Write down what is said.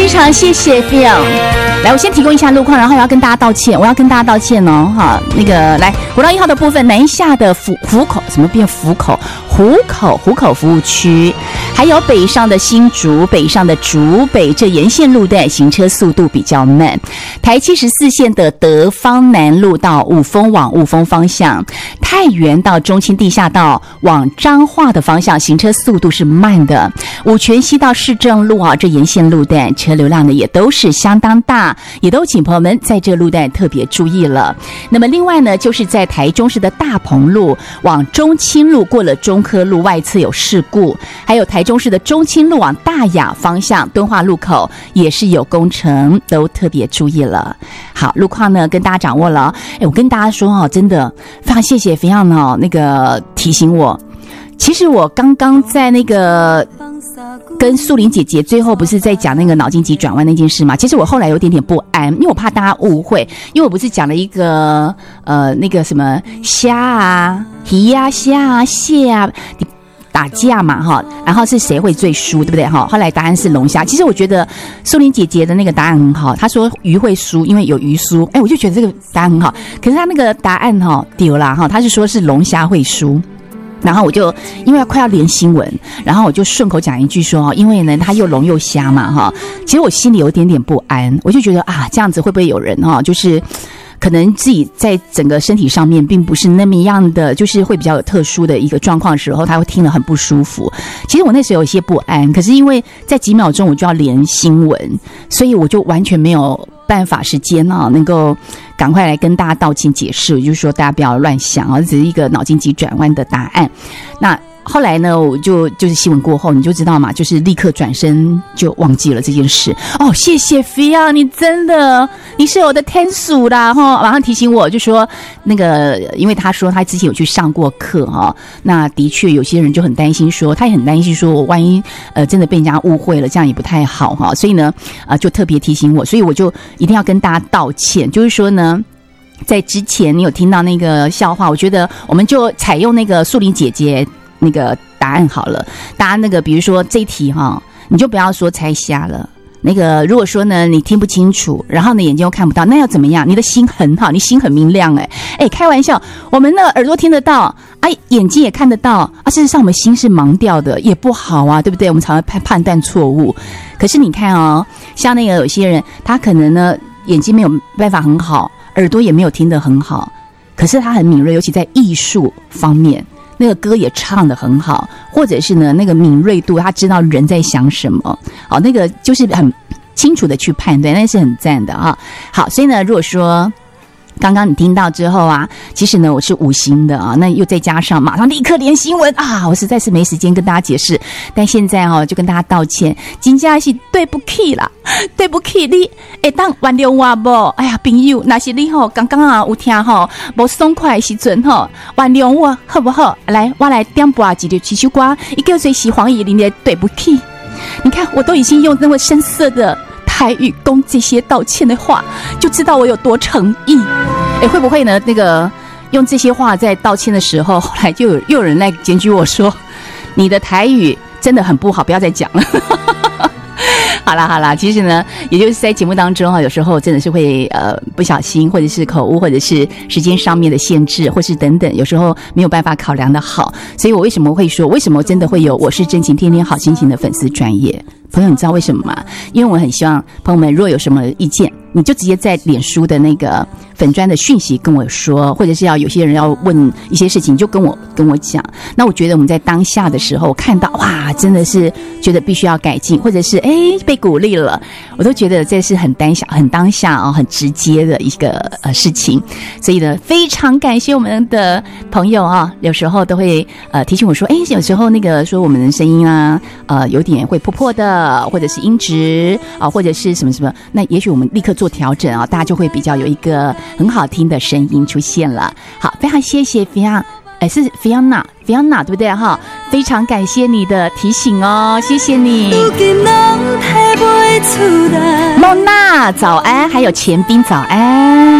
非常谢谢 Phil。来，我先提供一下路况，然后我要跟大家道歉，哈。那个来，国道1号的部分，南下的湖口怎么变湖口？湖口服务区，还有北上的新竹、北上的竹北这沿线路段行车速度比较慢。台74线的德芳南路到五峰往五峰方向，太原到中清地下道往彰化的方向行车速度是慢的。五权西到市政路这沿线路段车流量呢也都是相当大，也都请朋友们在这个路段特别注意了。那么另外呢，就是在台中市的大鹏路往中清路过了中科路外侧有事故，还有台中市的中清路往大雅方向敦化路口也是有工程，都特别注意了。好，路况呢跟大家掌握了。我跟大家说真的非常谢谢菲样那个提醒我。其实我刚刚在那个跟素玲姐姐最后不是在讲那个脑筋急转弯那件事嘛？其实我后来有点不安，因为我怕大家误会，因为我不是讲了一个那个什么虾啊、鱼啊、虾啊、蟹啊打架嘛哈，然后是谁会最输，对不对哈？后来答案是龙虾。其实我觉得素玲姐姐的那个答案很好，她说鱼会输，因为有鱼输。我就觉得这个答案很好，可是她那个答案丢啦哈，她是说是龙虾会输。然后我就因为快要连新闻，然后我就顺口讲一句说因为呢它又龙又虾嘛哈，其实我心里有点不安，我就觉得这样子会不会有人就是可能自己在整个身体上面并不是那么样的，就是会比较有特殊的一个状况的时候，他会听了很不舒服。其实我那时候有一些不安，可是因为在几秒钟我就要连新闻，所以我就完全没有办法时间能够赶快来跟大家道歉解释，就是说大家不要乱想这只是一个脑筋急转弯的答案。那后来呢，我就是新闻过后你就知道嘛，就是立刻转身就忘记了这件事。谢谢菲亚，你真的你是我的天使啦哈！马上提醒我就说那个，因为他说他之前有去上过课那的确有些人就很担心说，他也很担心说我万一真的被人家误会了，这样也不太好所以呢就特别提醒我，所以我就一定要跟大家道歉，就是说呢。在之前你有听到那个笑话，我觉得我们就采用那个素玲姐姐那个答案好了。大家那个比如说这一题你就不要说猜瞎了。那个如果说呢你听不清楚，然后呢眼睛又看不到，那要怎么样？你的心很好，你心很明亮开玩笑，我们的耳朵听得到眼睛也看得到事实上我们心是盲掉的，也不好对不对？我们常常判断错误。可是你看像那个有些人他可能呢眼睛没有办法很好，耳朵也没有听得很好，可是他很敏锐，尤其在艺术方面，那个歌也唱得很好，或者是呢那个敏锐度，他知道人在想什么，那个就是很清楚的去判断，那是很赞的好，所以呢，如果说刚刚你听到之后其实呢我是无心的那又再加上马上立刻连新闻我实在是没时间跟大家解释，但现在就跟大家道歉，真的是对不起啦，对不起你会当原谅我不？朋友，那是你刚刚有听不爽快的时阵原谅我好不好？来，我来点播几首歌，一个最喜黄以玲的对不起。你看我都已经用那么深色的台语讲这些道歉的话，就知道我有多诚意。会不会呢那个用这些话在道歉的时候，后来又有人来检举我说你的台语真的很不好，不要再讲了好啦，其实呢也就是在节目当中有时候真的是会不小心，或者是口误，或者是时间上面的限制，或是等等，有时候没有办法考量的好。所以我为什么会说为什么真的会有我是真情天天好心情的粉丝专业朋友，你知道为什么吗？因为我很希望朋友们如果有什么意见，你就直接在脸书的那个粉专的讯息跟我说，或者是有些人要问一些事情，就跟我讲。那我觉得我们在当下的时候看到真的是觉得必须要改进，或者是被鼓励了，我都觉得这是很当下很直接的一个事情。所以呢非常感谢我们的朋友有时候都会提醒我说有时候那个说我们的声音有点会破破的，或者是音质或者是什么什么，那也许我们立刻做调整大家就会比较有一个很好听的声音出现了。好，非常谢谢是 Fiona 对不对非常感谢你的提醒谢谢你。梦娜早安，还有钱斌早安。